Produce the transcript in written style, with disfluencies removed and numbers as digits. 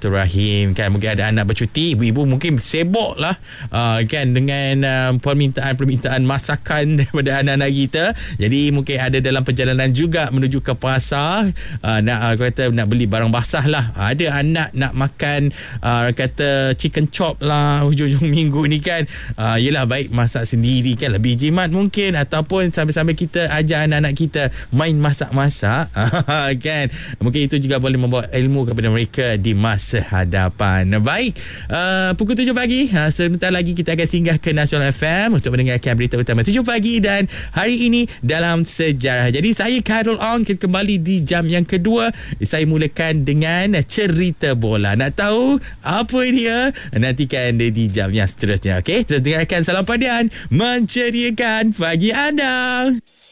silaturahim kan. Mungkin ada anak bercuti, ibu-ibu mungkin sibuk lah kan dengan permintaan masakan daripada anak-anak kita. Jadi mungkin ada dalam perjalanan juga menuju ke pasar, nak beli barang basah lah. Ada anak nak makan kata chicken chop lah hujung-hujung minggu ni kan. Yelah, baik masak sendiri kan, lebih jimat mungkin, ataupun sambil-sambil kita ajar anak-anak kita main masak-masak kan. Mungkin itu juga boleh membawa ilmu kepada mereka di masa hadapan. Baik, pukul 7 pagi, sebentar lagi kita akan singgah ke Nasional FM untuk mendengarkan berita utama 7 pagi dan hari ini dalam sejarah. Jadi saya Khairul Ong, kita kembali di jam yang kedua. Saya mulakan dengan cerita bola. Nak tahu apa dia? Nantikan di jam yang seterusnya. Okey, terus dengarkan Salam Padian menceriakan pagi anda.